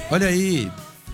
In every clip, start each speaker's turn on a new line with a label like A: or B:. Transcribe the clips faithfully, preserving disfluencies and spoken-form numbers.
A: Olha aí,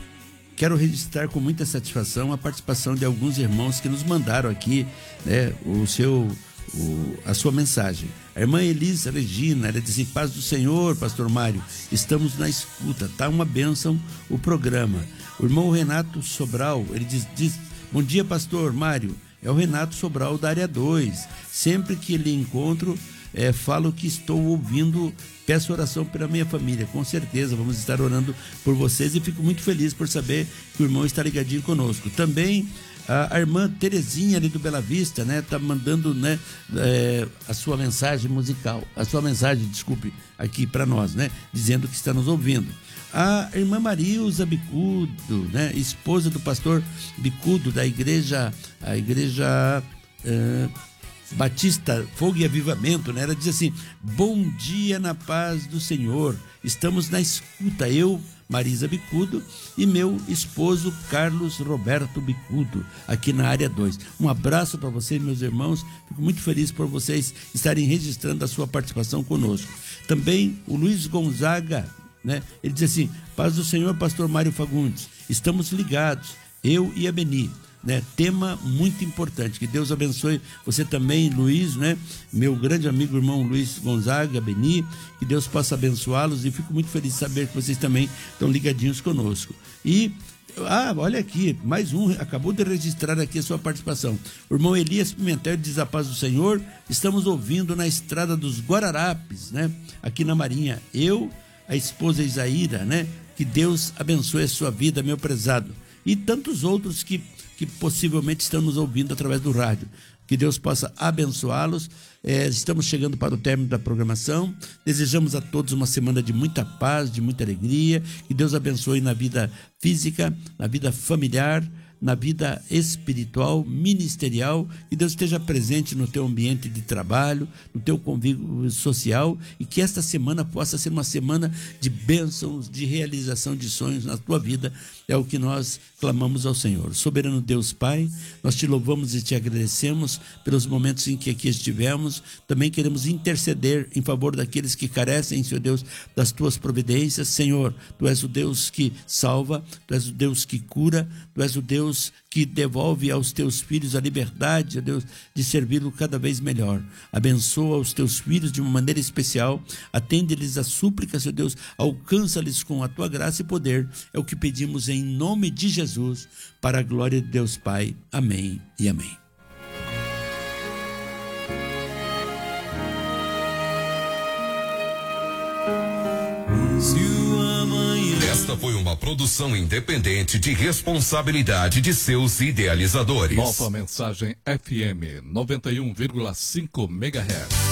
A: quero registrar com muita satisfação a participação de alguns irmãos que nos mandaram aqui, né, o seu, o, a sua mensagem. A irmã Elisa Regina, ela diz assim: paz do Senhor, pastor Mário, estamos na escuta, tá uma bênção o programa. O irmão Renato Sobral, ele diz, diz bom dia, pastor Mário, é o Renato Sobral da área dois, sempre que ele encontro, é, falo que estou ouvindo, peço oração pela minha família, com certeza vamos estar orando por vocês e fico muito feliz por saber que o irmão está ligadinho conosco. Também a, a irmã Terezinha ali do Bela Vista, né, tá mandando, né, é, a sua mensagem musical, a sua mensagem, desculpe, aqui para nós, né, dizendo que está nos ouvindo. A irmã Marilza Bicudo, né, esposa do pastor Bicudo da igreja, a igreja uh, Batista Fogo e Avivamento, né? Ela diz assim: bom dia na paz do Senhor, estamos na escuta, eu, Marisa Bicudo, e meu esposo Carlos Roberto Bicudo, aqui na área dois. Um abraço para vocês, meus irmãos, fico muito feliz por vocês estarem registrando a sua participação conosco. Também o Luiz Gonzaga, né? Ele diz assim: paz do Senhor, pastor Mário Fagundes, estamos ligados, eu e a Beni, né? Tema muito importante, que Deus abençoe você também, Luiz, né? Meu grande amigo, irmão Luiz Gonzaga, Beni, que Deus possa abençoá-los, e fico muito feliz de saber que vocês também estão ligadinhos conosco. E ah, olha aqui, mais um, acabou de registrar aqui a sua participação. O irmão Elias Pimentel diz: a paz do Senhor, estamos ouvindo na estrada dos Guararapes, né? Aqui na Marinha, eu, a esposa Isaíra, né? Que Deus abençoe a sua vida, meu prezado. E tantos outros que, que possivelmente estão nos ouvindo através do rádio. Que Deus possa abençoá-los. É, estamos chegando para o término da programação. Desejamos a todos uma semana de muita paz, de muita alegria. Que Deus abençoe na vida física, na vida familiar, na vida espiritual, ministerial, que Deus esteja presente no teu ambiente de trabalho, no teu convívio social, e que esta semana possa ser uma semana de bênçãos, de realização de sonhos na tua vida. É o que nós clamamos ao Senhor. Soberano Deus Pai, nós te louvamos e te agradecemos pelos momentos em que aqui estivemos. Também queremos interceder em favor daqueles que carecem, Senhor Deus, das tuas providências. Senhor, tu és o Deus que salva, tu és o Deus que cura, tu és o Deus que devolve aos teus filhos a liberdade, ó Deus, de servi-lo cada vez melhor. Abençoa os teus filhos de uma maneira especial, atende-lhes as súplicas, ó Deus, alcança-lhes com a tua graça e poder. É o que pedimos em nome de Jesus, para a glória de Deus Pai. Amém e amém.
B: Esta foi uma produção independente de responsabilidade de seus idealizadores.
C: Nova Mensagem F M noventa e um vírgula cinco megahertz.